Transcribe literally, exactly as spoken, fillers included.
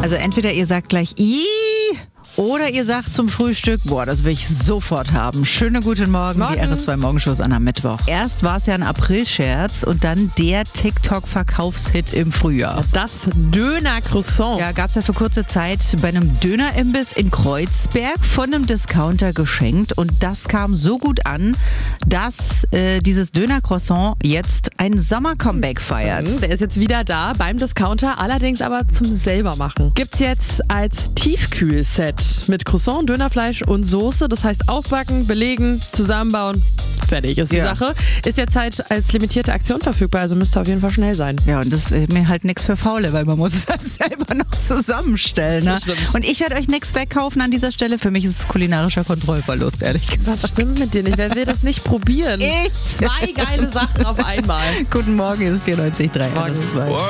Also entweder ihr sagt gleich I oder ihr sagt zum Frühstück, boah, das will ich sofort haben. Schönen guten Morgen, Morgen. Die R S zwei Morgenshows an am Mittwoch. Erst war es ja ein April-Scherz und dann der TikTok-Verkaufshit im Frühjahr. Das Döner-Croissant. Ja, gab es ja für kurze Zeit bei einem Dönerimbiss in Kreuzberg von einem Discounter geschenkt und das kam so gut an, dass äh, dieses Döner-Croissant jetzt ein Sommer-Comeback feiert. Der ist jetzt wieder da beim Discounter, allerdings aber zum selbermachen. Gibt's jetzt als Tiefkühlset mit Croissant, Dönerfleisch und Soße. Das heißt aufbacken, belegen, zusammenbauen. Fertig ist die Ja. Sache. Ist jetzt halt als limitierte Aktion verfügbar, also müsst ihr auf jeden Fall schnell sein. Ja, und das ist mir halt nichts für Faule, weil man muss es halt selber noch zusammenstellen. Ne? Das stimmt. Und ich werde euch nichts wegkaufen an dieser Stelle. Für mich ist es kulinarischer Kontrollverlust, ehrlich gesagt. Was stimmt mit dir nicht? Wer will das nicht probieren? Ich! Zwei geile Sachen auf einmal. Guten Morgen, hier ist vierundneunzig Komma drei. Morgen. R S zwei.